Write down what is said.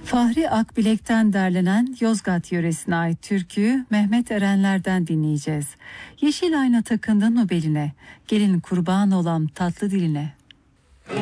Fahri Akbilek'ten derlenen Yozgat yöresine ait türküyü Mehmet Erenler'den dinleyeceğiz. Yeşil ayna takındın mı beline, gelin kurban olam tatlı diline.